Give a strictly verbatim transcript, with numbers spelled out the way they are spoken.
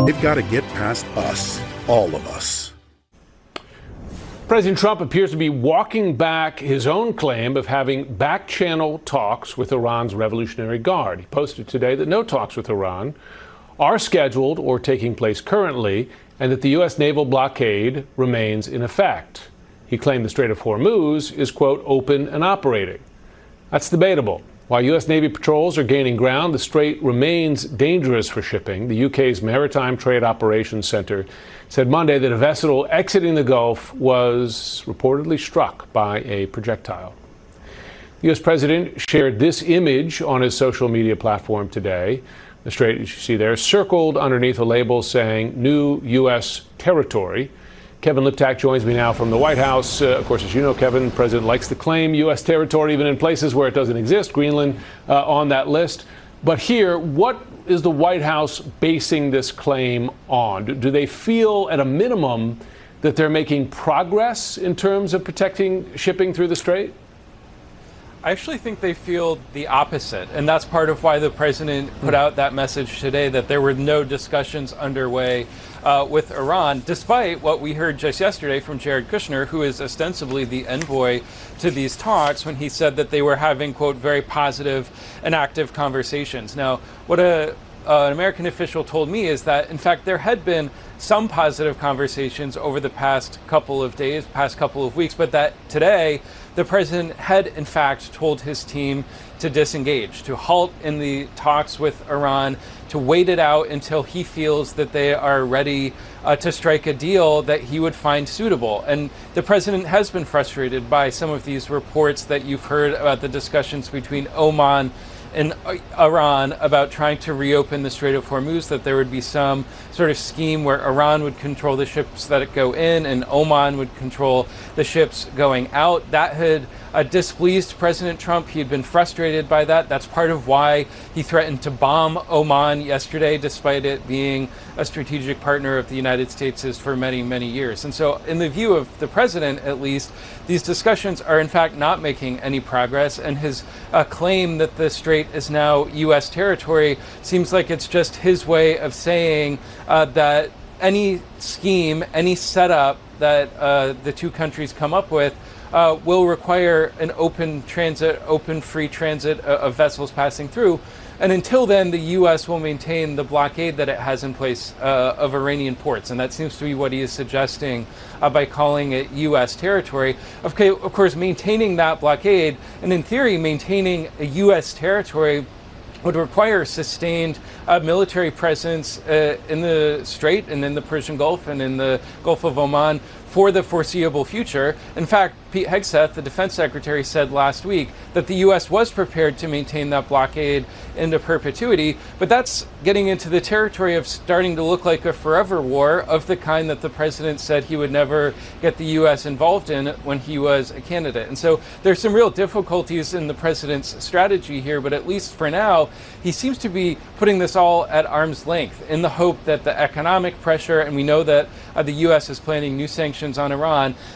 They've got to get past us, all of us. President Trump appears to be walking back his own claim of having back-channel talks with Iran's Revolutionary Guard. He posted today that no talks with Iran are scheduled or taking place currently, and that the U S naval blockade remains in effect. He claimed the Strait of Hormuz is, quote, open and operating. That's debatable. While U S Navy patrols are gaining ground, the strait remains dangerous for shipping. The U K's Maritime Trade Operations Center said Monday that a vessel exiting the Gulf was reportedly struck by a projectile. The U S president shared this image on his social media platform today. The strait, as you see there, circled underneath a label saying new U S territory. Kevin Liptak joins me now from the White House. Uh, of course, as you know, Kevin, the president likes to claim U S territory even in places where it doesn't exist, Greenland uh, on that list. But here, what is the White House basing this claim on? Do, do they feel, at a minimum, that they're making progress in terms of protecting shipping through the strait? I actually think they feel the opposite, and that's part of why the president put out that message today, that there were no discussions underway uh, with Iran, despite what we heard just yesterday from Jared Kushner, who is ostensibly the envoy to these talks, when he said that they were having, quote, very positive and active conversations. Now, what a Uh, an American official told me is that, in fact, there had been some positive conversations over the past couple of days, past couple of weeks, but that today the president had, in fact, told his team to disengage, to halt in the talks with Iran, to wait it out until he feels that they are ready uh, to strike a deal that he would find suitable. And the president has been frustrated by some of these reports that you've heard about the discussions between Oman in Iran about trying to reopen the Strait of Hormuz, that there would be some sort of scheme where Iran would control the ships that go in and Oman would control the ships going out. That had uh, displeased President Trump. He had been frustrated by that. That's part of why he threatened to bomb Oman yesterday, despite it being a strategic partner of the United States for many, many years. And so in the view of the president, at least, these discussions are in fact not making any progress, and his uh, claim that the strait is now U S territory seems like it's just his way of saying uh, that any scheme, any setup that uh, the two countries come up with uh, will require an open transit, open free transit of vessels passing through. And until then, the U S will maintain the blockade that it has in place uh, of Iranian ports. And that seems to be what he is suggesting uh, by calling it U S territory. Okay, of course, maintaining that blockade, and in theory, maintaining a U S territory would require sustained uh, military presence uh, in the Strait and in the Persian Gulf and in the Gulf of Oman for the foreseeable future. In fact, Pete Hegseth, the defense secretary, said last week that the U S was prepared to maintain that blockade into perpetuity, but that's getting into the territory of starting to look like a forever war of the kind that the president said he would never get the U S involved in when he was a candidate. And so there's some real difficulties in the president's strategy here, but at least for now, he seems to be putting this all at arm's length in the hope that the economic pressure, and we know that uh, the U S is planning new sanctions on Iran,